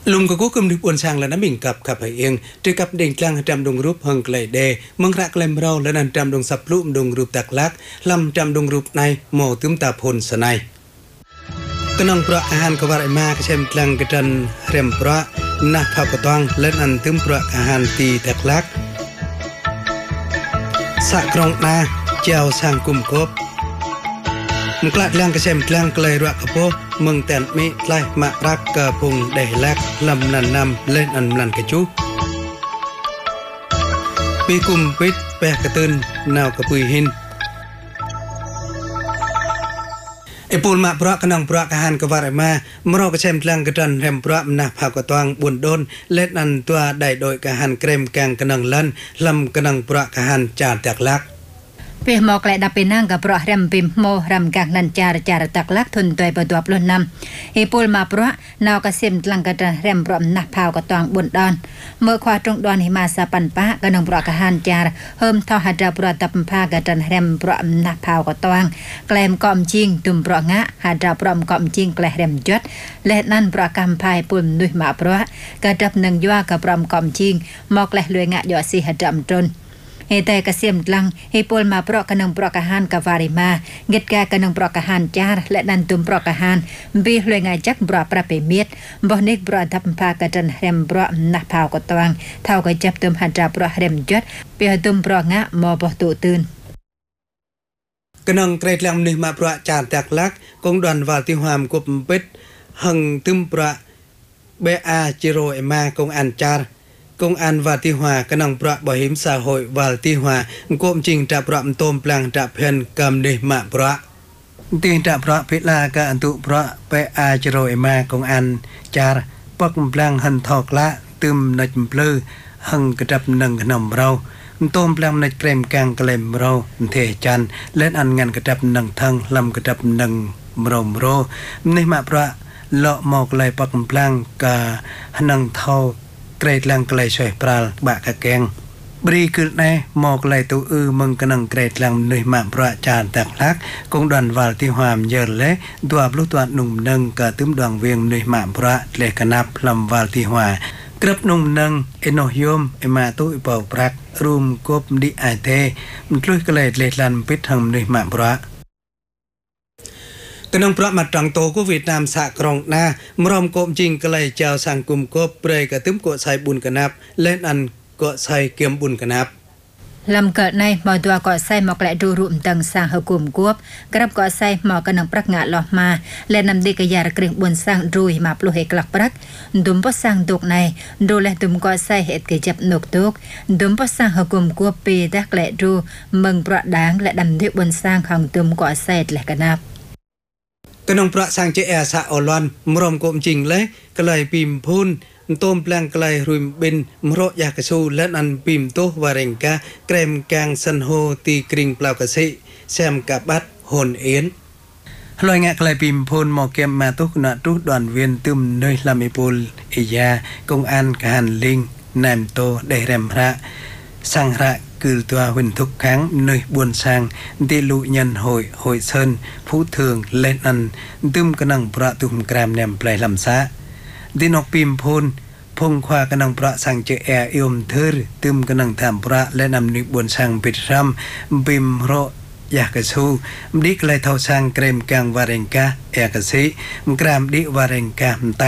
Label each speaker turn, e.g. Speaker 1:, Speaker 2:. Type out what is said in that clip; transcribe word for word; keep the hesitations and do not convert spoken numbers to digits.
Speaker 1: ลุงก็กู้กำลังปวนช่างและน้ำบิ่งกับขับไปเองโดยกับเด่งกลางจำดงรูปหังไกลเดมังระไกลมเราและนันจำดงสับลุ่มดงรูปตักลักลำจำดงรูปในหมอตุ้มตาพลสนัยกนองประอาหารกวาดมากเช่นกลางกระจันเรียมประนักภาพกตองและนันตุ้มประอาหารตีตักลักสะกรองนาเจ้าสร้างกุมกบมกลาดเลี้ยงกระเชมเลี้ยงไกลรักกระโปเมืองแตนมิไล่มารักกระพุงได้แลกลำนันนำเล่นอันลันกระจุปีกุมปิดแปะกระตืนนาวกระปุยหินไอปูนมาเพราะกนังเพราะกหันกวาดมามรอกระเชมเลี้ยงกระจันแรมเพราะนักภาพกตองบุญโดนเล่นอันตัวได้โดยกหันเกรมแกงกนังลันลำกนังเพราะกหันจาดแตกลัก
Speaker 2: เปียหมอกและดับเป็นนั่งกับเพราะรำปิมโมรำกางนันจารจารตักลักทุนตัวประตัวปล้นนำเฮปูลมาเพราะนาวกระเซมลังกระรำปรอมนักพาวกระตองบุญดอนเมื่อควาตรงดอนหิมาสะปันปะกระนองเพราะกระหันจารเฮิมทอหัดเพราะตับพากระจันรำปรอมนักพาวกระตองแกลมกอมจิงตุ่มเพราะงะหัดปรอมกอมจิงแกลรำจดและนั่นเพราะกำพายปุ่นดุยมาเพราะกระดับหนึ่งยัวกระปรอมกอมจิงหมอกและลวยงะยอสีหัดจำจนเฮแต่กระเสียมลังเฮปูลมาเพราะกนังเพราะกหันกวาริมาเกตแกกนังเพราะกหันจาร์และนันตุมเพราะกหันบีเลยไงจักเพราะประเปเมียดบ่นิกเพราะทับพากระจันเรมเพราะนักพาวกตวงเท่ากับจับตุมหัดจับเพราะเรมจดเปียตุมเพราะงะมอบ่ตุตื่น
Speaker 1: กนังเกรดแลมนิมาเพราะจานแตกลักกงดอนวาติหามกุบปิดหังตุมเพราะเบอาจิโรเอมากงอันจาร์กงอันวาติหวากนังประบ่หิมสาหอยวาติหวากมจริงจะประมตมปลังจะเพียนกำนิมาประตีจะประพิลากะอันตุประไปอาจโรเอมากงอันจารปักปลังหันทอกละตึมนัดปลือหังกระดับหนึ่งขนมเราต้มปลังในเกรมกลางเกลมเราเทจันเล่นอันงานกระดับหนึ่งทั้งลำกระดับหนึ่งมรมโรนิมาประเลาะหมอกไหลปักปลังกะหังเท่าเกรดลังไกลช่วยปราลบะกะแกงบรีคือในหมอกไหลตัวอือมึงกนังเกรดลังหน่วยมาประจานตักลักกงดอนวาลที่หามเยอะเละตัวปลุกตัวหนุ่มหนึ่งกะตุ้มดวงเวียงหน่วยมาประเลกนับลำวาลที่หัวกรับหนุ่มหนึ่งเอโนยมเอมาตุอิปอปรักรุมกบดิไอเทมันช่วยเกรดเลลันพิษทำหน่วยมาประกนังพระมาจังโตกุเวียดนามสะกรองนามรอมกบจริงกลายเจ้าสังกุมกบเปรยกระตุ้มกดใส่บุญกนับเล่นอันกดใส่เกี่ยมบุญกนับ
Speaker 2: ลำเกิดในหมอตัวก่อไส้หมอกและดูรุมตังสร้างหกุมกวบกรับก่อไส้หมอกระนังประงาหลอกมาและนำดีกยารกรึงบนสร้างรุยมาปลุกให้กลักปรักดุมปสร้างตกในดูแลดุมก่อไส้เหตุเกิดจับนกตกดุมปสร้างหกุมกวบปีดักและดูเมืองประดังและดำดีบนสร้างของดุมก่อไส้และกนับ
Speaker 1: กนองประสังเจแอสะอลอนมรอมกบจริงเลยกลายปิมพูนต้มแปลงกลายรุมบินมรอยากระสูและอันปิมโตวาเรงกาเกรมแกงสันโฮตีกริงเปล่ากระสิแซมกับบัดโหนเอ็นลอยงะกลายปิมพูนหมอเกมมาตุกนาตุดอนเวียนตึมเนยลามิปูลเอียากงอันการลิงนามโตได้แรมพระสังระคือตัววินทุกครั้งเนยบวนสร้างตีลุยันหอยหอยเซินผู้เถืองเล่นอันตึมกนังประตุมกรามแนมปลายลำซะดินอกปิมพูนพงควากนังประสังเจแอเอิมเธอตึมกนังถามประและนำนิบวนสร้างปิดรำปิมโรอยากกระสูดิกเลยเท่าสร้างเกรมกลางวาเรงกาเอกสิมกรามดิวาเรงกา